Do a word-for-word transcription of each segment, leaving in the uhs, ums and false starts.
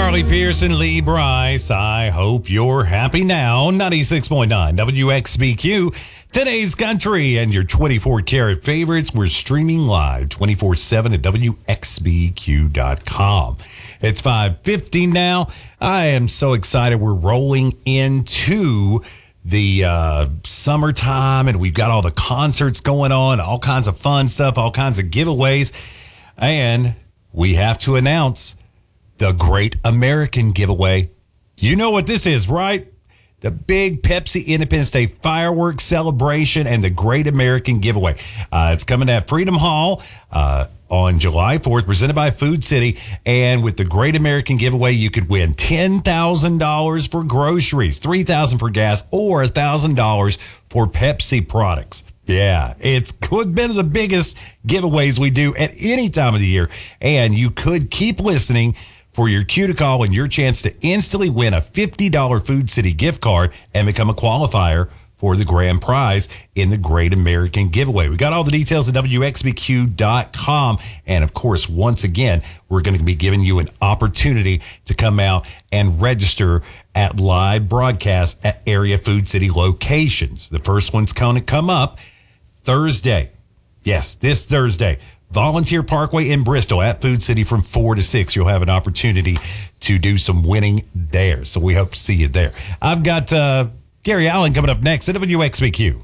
Carly Pearson, Lee Bryce. I hope you're happy now. ninety-six point nine W X B Q, today's country, and your twenty-four karat favorites. We're streaming live twenty-four seven at W X B Q dot com. It's five fifty now. I am so excited. We're rolling into the uh, summertime, and we've got all the concerts going on, all kinds of fun stuff, all kinds of giveaways. And we have to announce the Great American Giveaway. You know what this is, right? The big Pepsi Independence Day fireworks celebration and the Great American Giveaway. Uh, it's coming at Freedom Hall uh, on July fourth, presented by Food City. And with the Great American Giveaway, you could win ten thousand dollars for groceries, three thousand dollars for gas, or one thousand dollars for Pepsi products. Yeah, it's could been the biggest giveaways we do at any time of the year. And you could keep listening for your cue to call and your chance to instantly win a fifty dollars Food City gift card and become a qualifier for the grand prize in the Great American Giveaway. We got all the details at W X B Q dot com. And of course, once again, we're going to be giving you an opportunity to come out and register at live broadcasts at area Food City locations. The first one's going to come up Thursday. Yes, this Thursday. Volunteer Parkway in Bristol at Food City from four to six. You'll have an opportunity to do some winning there. So we hope to see you there. I've got uh, Gary Allen coming up next at W X B Q.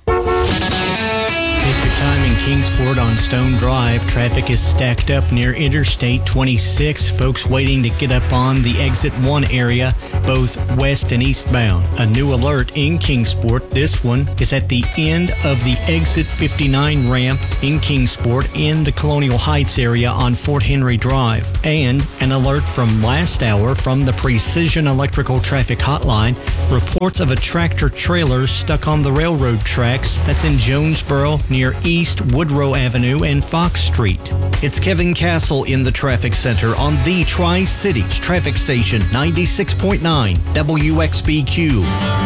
Take your time in Kingsport on Stone Drive. Traffic is stacked up near Interstate twenty-six. Folks waiting to get up on the Exit one area, both west and eastbound. A new alert in Kingsport. This one is at the end of the Exit fifty-nine ramp in Kingsport in the Colonial Heights area on Fort Henry Drive. And an alert from last hour from the Precision Electrical Traffic Hotline. Reports of a tractor trailer stuck on the railroad tracks. That's in Jonesboro near East Woodrow Avenue and Fox Street. It's Kevin Castle in the traffic center on the Tri-Cities traffic station ninety-six point nine W X B Q.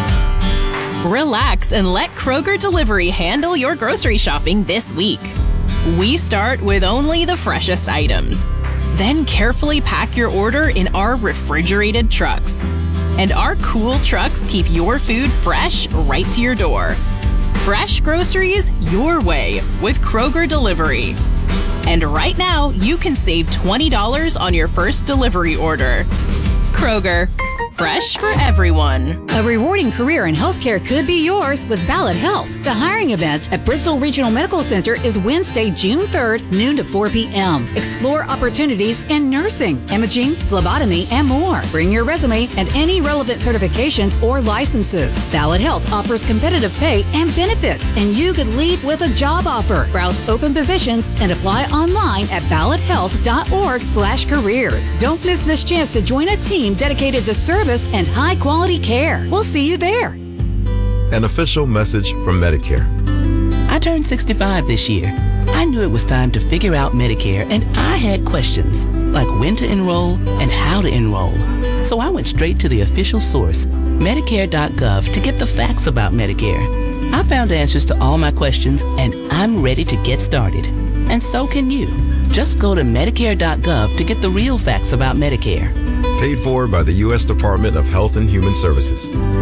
Relax and let Kroger Delivery handle your grocery shopping this week. We start with only the freshest items. Then carefully pack your order in our refrigerated trucks. And our cool trucks keep your food fresh right to your door. Fresh groceries your way with Kroger Delivery. And right now, you can save twenty dollars on your first delivery order. Kroger, fresh for everyone. A rewarding career in healthcare could be yours with Ballot Health. The hiring event at Bristol Regional Medical Center is Wednesday, June third, noon to four p.m. Explore opportunities in nursing, imaging, phlebotomy, and more. Bring your resume and any relevant certifications or licenses. Ballot Health offers competitive pay and benefits, and you could leave with a job offer. Browse open positions and apply online at ballot health dot org slash careers. Don't miss this chance to join a team dedicated to service and high-quality care. We'll see you there. An official message from Medicare. I turned sixty-five this year. I knew it was time to figure out Medicare, and I had questions, like when to enroll and how to enroll. So I went straight to the official source, Medicare dot gov, to get the facts about Medicare. I found answers to all my questions, and I'm ready to get started. And so can you. Just go to Medicare dot gov to get the real facts about Medicare. Paid for by the U S Department of Health and Human Services.